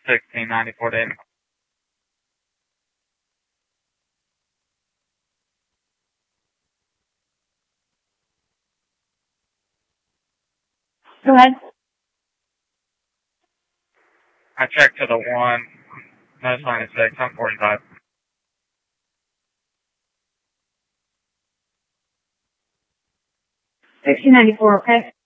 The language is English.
1694 to 8. Go ahead. I checked to the 1. No sign of 6. I'm 45. 1694, okay?